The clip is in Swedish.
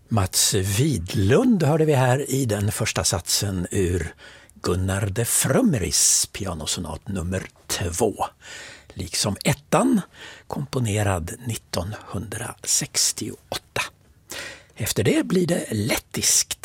Mats Widlund hörde vi här i den första satsen ur Gunnar de Frömmeris pianosonat nummer 2. Liksom ettan, komponerad 1968. Efter det blir det lettiskt.